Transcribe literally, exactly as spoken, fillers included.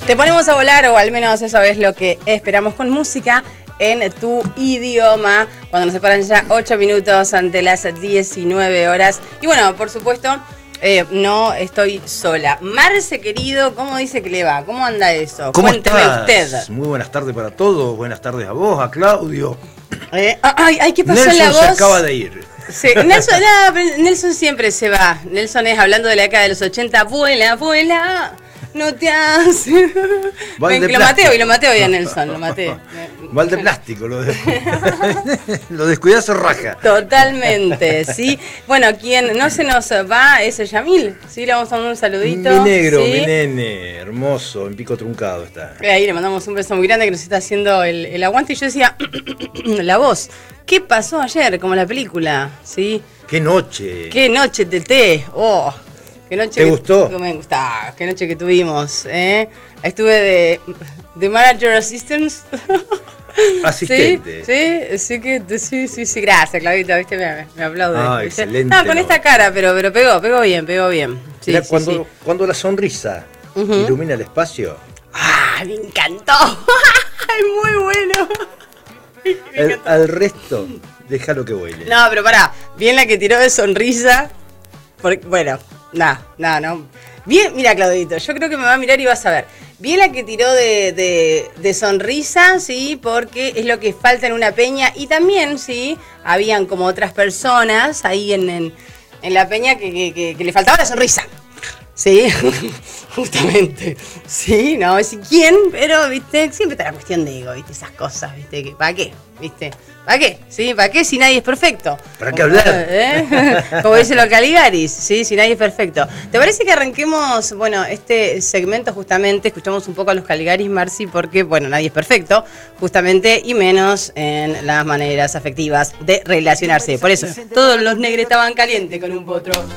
Te ponemos a volar, o al menos eso es lo que esperamos con música en tu idioma, cuando nos separan ya ocho minutos ante las diecinueve horas. Y bueno, por supuesto, eh, no estoy sola. Marce, querido, ¿cómo dice que le va? ¿Cómo anda eso? ¿Cómo Cuénteme estás? usted. Muy buenas tardes para todos, buenas tardes a vos, a Claudio. Eh, ay, ay, ¿qué pasó Nelson en la voz? se acaba de ir. Sí, Nelson, no, Nelson siempre se va. Nelson es hablando de la década de los ochenta. Vuela, vuela, no te hace. Val de Lo mateo y lo mateo hoy a Nelson, lo mateo. Val de plástico, lo, de... lo descuidás se raja. Totalmente, sí. Bueno, quien no se nos va es el Yamil. Sí, le vamos a dar un saludito. Mi negro, ¿sí? mi nene, hermoso, en pico truncado está. Ahí le mandamos un beso muy grande que nos está haciendo el, el aguante. Y yo decía, la voz, ¿qué pasó ayer? Como la película, ¿sí? ¡Qué noche! ¡Qué noche de té! ¡Oh! ¿Qué noche ¿Te que, gustó? Que me gustaba, qué noche que tuvimos, ¿eh? Estuve de, de Manager Assistance. Asistente. Sí, sí, sí, que, sí, sí, sí, gracias, Claudita, ¿viste? Me, me aplaude. Ah, ¿viste? excelente. No, con esta cara, pero, pero pegó, pegó bien, pegó bien. Sí, Mirá, sí, cuando, sí. cuando la sonrisa uh-huh. ilumina el espacio. ¡Ah, me encantó! ¡Es muy bueno! Me El, al resto, déjalo que vuele. No, pero pará, bien la que tiró de sonrisa. Porque, bueno, nada, nada, no. Bien, mira, Claudito, yo creo que me va a mirar y vas a ver. Bien la que tiró de, de, de sonrisa, sí, porque es lo que falta en una peña. Y también, sí, habían como otras personas ahí en, en, en la peña que, que, que, que le faltaba la sonrisa. Sí, justamente. Sí, no sé quién, pero, viste, siempre está la cuestión de ego, viste, esas cosas, viste, que ¿para qué? ¿Viste? ¿Para qué? ¿Sí? ¿Para qué si nadie es perfecto? ¿Para qué hablar? ¿Eh? Como dicen los Caligaris, ¿sí? Si nadie es perfecto. ¿Te parece que arranquemos, bueno, este segmento justamente, escuchamos un poco a los Caligaris, Marci, porque, bueno, nadie es perfecto, justamente, y menos en las maneras afectivas de relacionarse. Por eso, todos los negros estaban calientes con un potro.